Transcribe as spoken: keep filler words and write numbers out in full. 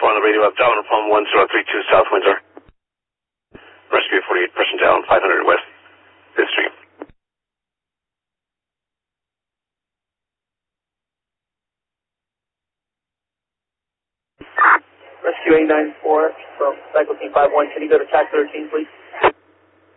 four on the radio up down from one zero three two South Windsor. Rescue forty-eight, person down, five hundred West fifth Street. Rescue eight nine four from Cycle Team five one, can you go to track thirteen, please?